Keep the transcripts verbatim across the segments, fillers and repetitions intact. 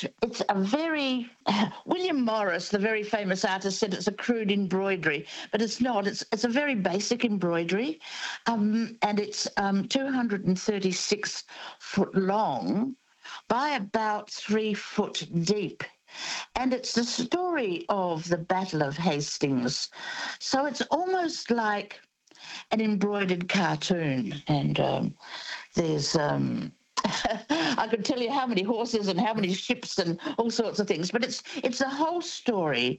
it's it's a very William Morris, the very famous artist, said it's a crude embroidery, but it's not. It's it's a very basic embroidery, um, and it's um, two hundred thirty-six foot long by about three foot deep. And it's the story of the Battle of Hastings. So it's almost like an embroidered cartoon. And um, there's... Um, I could tell you how many horses and how many ships and all sorts of things, but it's it's the whole story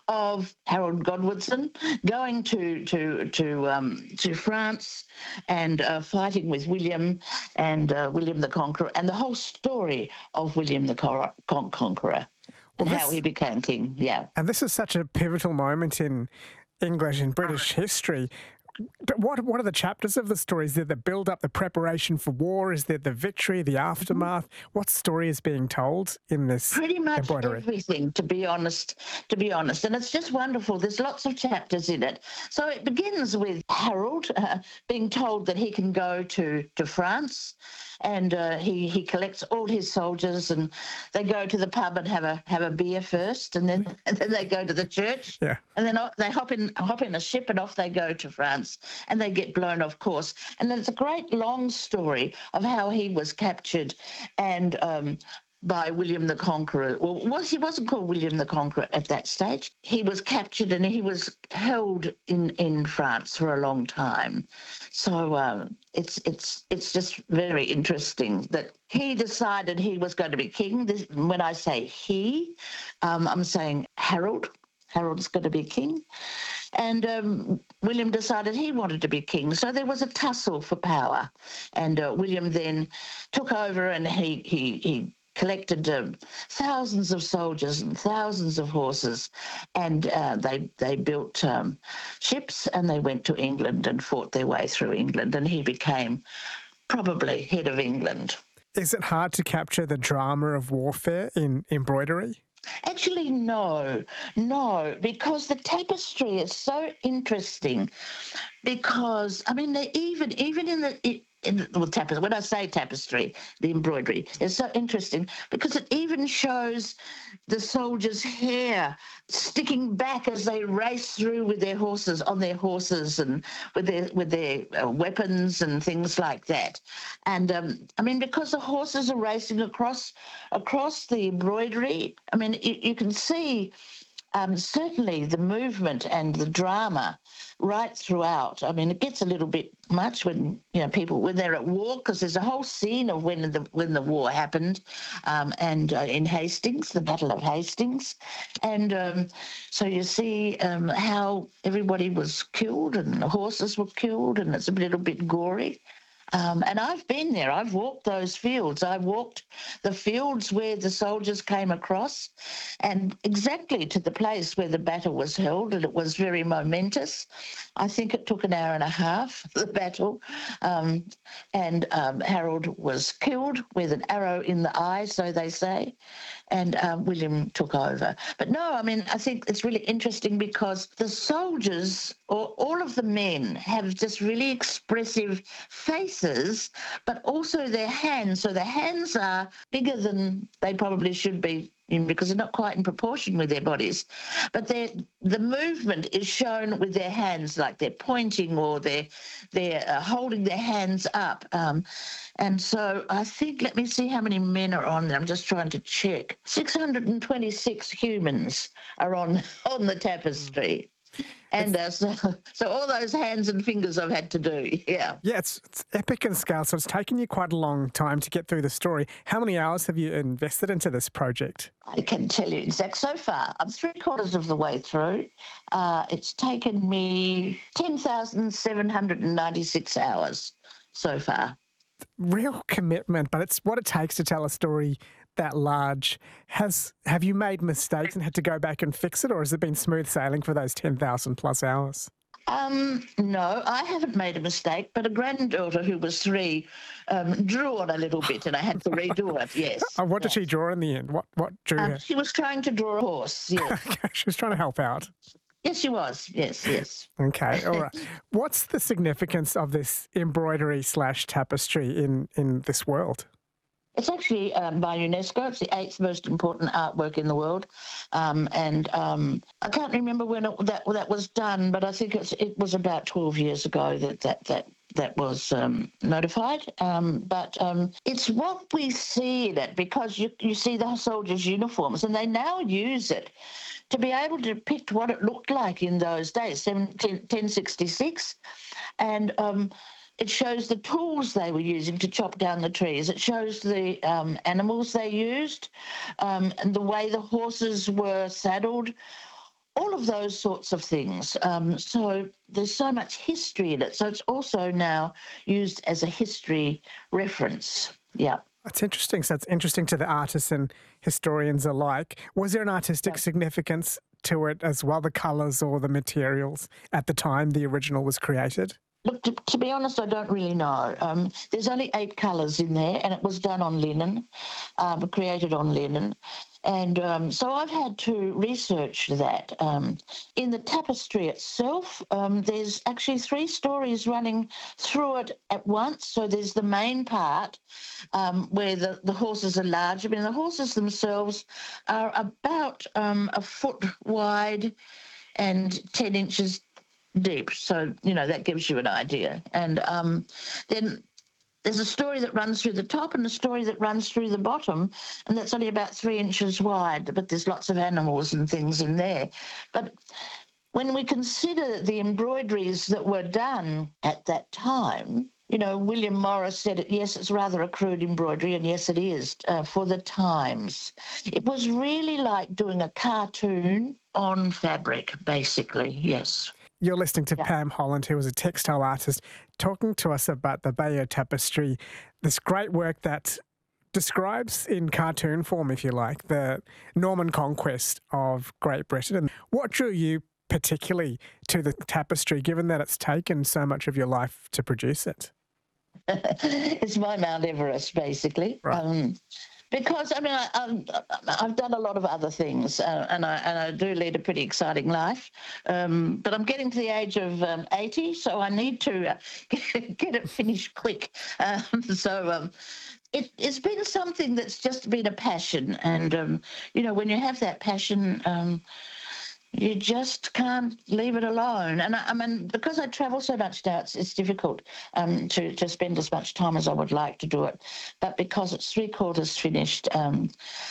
of Harold Godwinson going to to to um, to France and uh, fighting with William and uh, William the Conqueror, and the whole story of William the Con- Con- Conqueror and well, how he became king. Yeah, and this is such a pivotal moment in English and British history. What what are the chapters of the story? Is there the build-up, the preparation for war? Is there the victory, the aftermath? What story is being told in this Pretty much embroidery? Everything, to be honest, to be honest. And it's just wonderful. There's lots of chapters in it. So it begins with Harold uh, being told that he can go to, to France, and uh, he, he collects all his soldiers, and they go to the pub and have a have a beer first, and then and then they go to the church. Yeah. And then they hop in hop in a ship and off they go to France, and they get blown off course. And then it's a great long story of how he was captured and um, by William the Conqueror. Well, was he wasn't called William the Conqueror at that stage. He was captured and he was held in, in France for a long time. So um, it's it's it's just very interesting that he decided he was going to be king. This, when I say he, um, I'm saying Harold. Harold's going to be king. And um, William decided he wanted to be king. So there was a tussle for power. And uh, William then took over, and he, he, he collected um, thousands of soldiers and thousands of horses. And uh, they, they built um, ships, and they went to England and fought their way through England. And he became probably head of England. Is it hard to capture the drama of warfare in embroidery? Actually, no, no, because the tapestry is so interesting. Because I mean, they even even in the in the well, tapestry. When I say tapestry, the embroidery is so interesting because it even shows the soldiers' hair sticking back as they race through with their horses on their horses and with their with their uh, weapons and things like that. And um, I mean, because the horses are racing across across the embroidery, I mean, you, you can see. Um, certainly the movement and the drama right throughout. I mean, it gets a little bit much when, you know, people, when they're at war, because there's a whole scene of when the when the war happened um, and uh, in Hastings, the Battle of Hastings. And um, so you see um, how everybody was killed and the horses were killed, and it's a little bit gory. Um, and I've been there. I've walked those fields. I walked the fields where the soldiers came across and exactly to the place where the battle was held, and it was very momentous. I think it took an hour and a half, the battle, um, and um, Harold was killed with an arrow in the eye, so they say, and um, William took over. But no, I mean, I think it's really interesting because the soldiers, or all of the men, have just really expressive faces, but also their hands. So their hands are bigger than they probably should be in because they're not quite in proportion with their bodies. But the movement is shown with their hands, like they're pointing or they're, they're uh, holding their hands up. Um, and so I think, let me see how many men are on there. I'm just trying to check. six hundred twenty-six humans are on, on the tapestry. And uh, so, so all those hands and fingers I've had to do, yeah. Yeah, it's, it's epic in scale, so it's taken you quite a long time to get through the story. How many hours have you invested into this project? I can tell you exact. So far, I'm three quarters of the way through. Uh, it's taken me ten thousand seven hundred ninety-six hours so far. Real commitment, but it's what it takes to tell a story that large. Has have you made mistakes and had to go back and fix it, or has it been smooth sailing for those ten thousand plus hours? Um, no, I haven't made a mistake, but a granddaughter who was three um, drew on a little bit and I had to redo it, yes. Oh, what did yes. she draw in the end? What what drew um, her? She was trying to draw a horse, yes. Okay, she was trying to help out. Yes, she was, yes, yes. Okay, all right. What's the significance of this embroidery slash tapestry in, in this world? It's actually um, by UNESCO. It's the eighth most important artwork in the world, um, and um, I can't remember when it, that that was done, but I think it's, it was about twelve years ago that that that. that was um, notified, um, but um, it's what we see in it, because you, you see the soldiers' uniforms, and they now use it to be able to depict what it looked like in those days, ten sixty-six, and um, it shows the tools they were using to chop down the trees. It shows the um, animals they used, um, and the way the horses were saddled, all of those sorts of things. Um, so there's so much history in it. So it's also now used as a history reference. Yeah. That's interesting. So it's interesting to the artists and historians alike. Was there an artistic significance to it as well, the colours or the materials at the time the original was created? Look, to, to be honest, I don't really know. Um, there's only eight colours in there, and it was done on linen, um, created on linen. And um, so I've had to research that. Um, in the tapestry itself, um, there's actually three stories running through it at once. So there's the main part um, where the, the horses are large. I mean, the horses themselves are about um, a foot wide and ten inches deep. So, you know, that gives you an idea. And um, then there's a story that runs through the top and a story that runs through the bottom, and that's only about three inches wide, but there's lots of animals and things in there. But when we consider the embroideries that were done at that time, you know, William Morris said, it, yes, it's rather a crude embroidery, and yes, it is, uh, for the times. It was really like doing a cartoon on fabric, basically, yes. You're listening to Yeah. Pam Holland, who is a textile artist, talking to us about the Bayeux Tapestry, this great work that describes in cartoon form, if you like, the Norman conquest of Great Britain. And what drew you particularly to the tapestry, given that it's taken so much of your life to produce it? It's my Mount Everest, basically. Right. Um, because, I mean, I, I'm, I've done a lot of other things, uh, and, I, and I do lead a pretty exciting life. Um, but I'm getting to the age of um, eighty, so I need to uh, get, get it finished quick. Um, so um, it, it's been something that's just been a passion. And, um, you know, when you have that passion, um, you just can't leave it alone. And I, I mean, because I travel so much now, it's, it's difficult um, to, to spend as much time as I would like to do it. But because it's three quarters finished, um,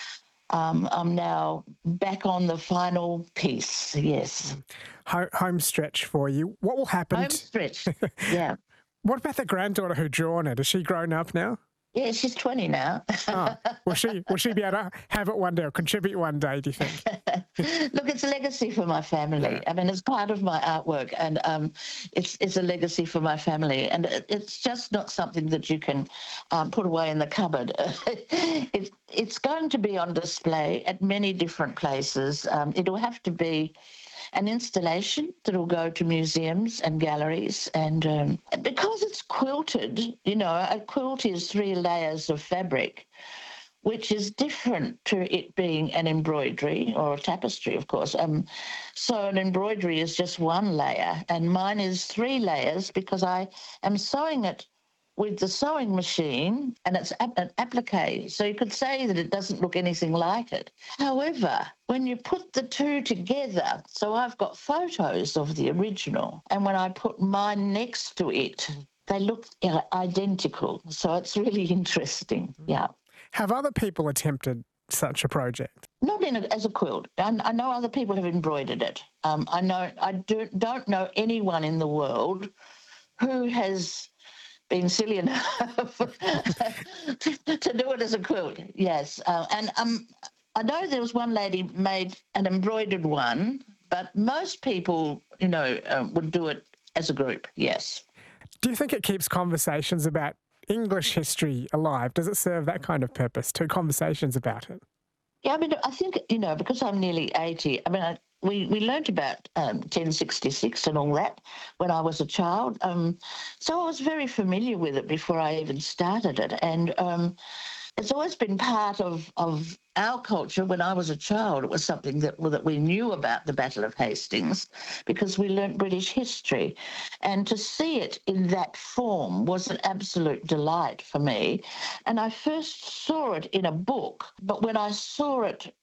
um, I'm now back on the final piece, yes. Home, home stretch for you. What will happen? Home t- stretch, yeah. What about the granddaughter who drawn it? Is she grown up now? Yeah, she's twenty now. Oh, will she will she be able to have it one day or contribute one day, do you think? Look, it's a legacy for my family. I mean, it's part of my artwork, and um, it's it's a legacy for my family. And it, it's just not something that you can um, put away in the cupboard. it, it's going to be on display at many different places. Um, it'll have to be an installation that will go to museums and galleries. And um, because it's quilted, you know, a quilt is three layers of fabric, which is different to it being an embroidery or a tapestry, of course. Um, so an embroidery is just one layer, and mine is three layers because I am sewing it with the sewing machine, and it's an applique. So you could say that it doesn't look anything like it. However, when you put the two together, so I've got photos of the original, and when I put mine next to it, they look identical. So it's really interesting, yeah. Have other people attempted such a project? Not in a, as a quilt. I, I know other people have embroidered it. Um, I know I do, don't know anyone in the world who has been silly enough to, to do it as a quilt. Yes, uh, and um, I know there was one lady made an embroidered one, but most people, you know, uh, would do it as a group. Yes. Do you think it keeps conversations about English history alive? Does it serve that kind of purpose, to conversations about it? Yeah, I mean, I think, you know, because I'm nearly eighty, I mean, I, we, we learnt about um, ten sixty-six and all that when I was a child. Um, so I was very familiar with it before I even started it. And um, it's always been part of, of our culture. When I was a child, it was something that, that we knew about the Battle of Hastings because we learnt British history. And to see it in that form was an absolute delight for me. And I first saw it in a book, but when I saw it